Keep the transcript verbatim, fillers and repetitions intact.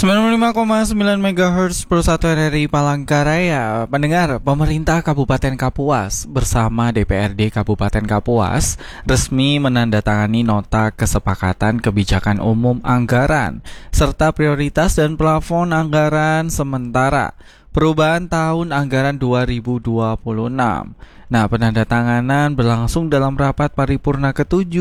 sembilan puluh lima koma sembilan megahertz per satu R R I Palangkaraya. Pendengar, pemerintah Kabupaten Kapuas bersama D P R D Kabupaten Kapuas resmi menandatangani nota kesepakatan kebijakan umum anggaran serta prioritas dan plafon anggaran sementara perubahan tahun anggaran dua ribu dua puluh enam. Nah, penandatanganan berlangsung dalam rapat paripurna ketujuh